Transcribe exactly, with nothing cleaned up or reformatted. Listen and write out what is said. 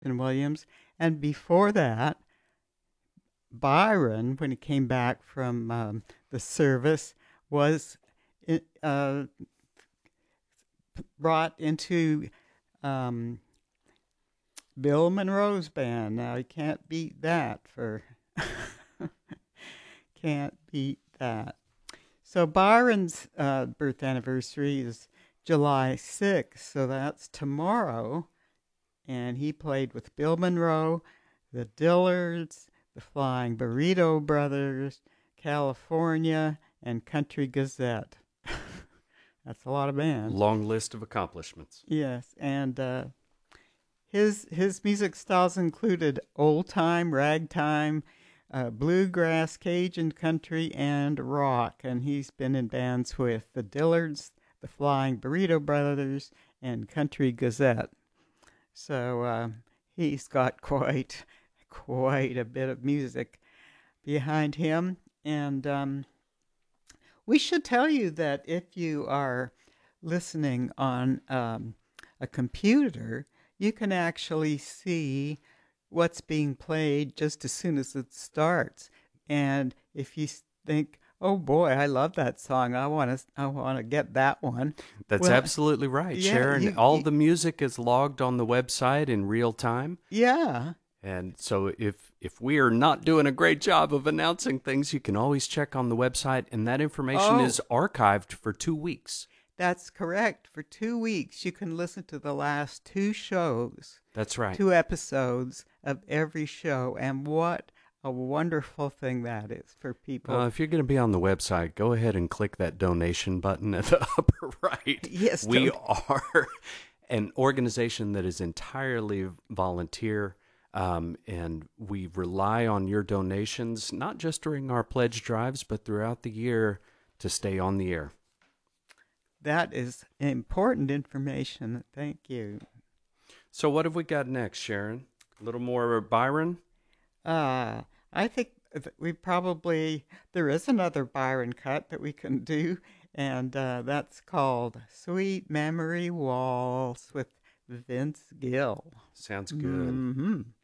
and Williams. And before that, Byron, when he came back from um, the service, was uh, brought into um, Bill Monroe's band. Now, you can't beat that for... can't beat that. So Byron's uh, birth anniversary is July sixth, so that's tomorrow. And he played with Bill Monroe, the Dillards, the Flying Burrito Brothers, California, and Country Gazette. That's a lot of bands. Long list of accomplishments. Yes, and uh, his his music styles included old time, ragtime, uh, bluegrass, Cajun country, and rock. And he's been in bands with the Dillards, the Flying Burrito Brothers, and Country Gazette. So uh, he's got quite quite a bit of music behind him. And um, we should tell you that if you are listening on um, a computer, you can actually see what's being played just as soon as it starts. And if you think, oh boy, I love that song, I want to I want to get that one. That's well, absolutely right, yeah, Sharon. you, All you, the music is logged on the website in real time. Yeah. And so if if we are not doing a great job of announcing things, you can always check on the website, and that information oh, is archived for two weeks. That's correct. For two weeks, you can listen to the last two shows. That's right. Two episodes of every show, and what a wonderful thing that is for people. Uh, if you're going to be on the website, go ahead and click that donation button at the upper right. Yes, we don't. are an organization that is entirely volunteer. Um, and we rely on your donations, not just during our pledge drives, but throughout the year to stay on the air. That is important information. Thank you. So what have we got next, Sharon? A little more Byron? Uh, I think we probably, there is another Byron cut that we can do, and uh, that's called Sweet Memory Waltz with Vince Gill. Sounds good. Mm-hmm.